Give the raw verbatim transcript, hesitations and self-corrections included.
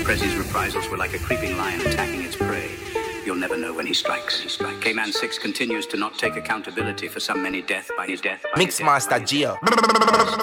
Prezi's reprisals were like a creeping lion attacking its prey. You'll never know when he strikes. He strikes. K-Man six continues to not take accountability for some many death by his death. By his death, Mixmaster by his Geo. death.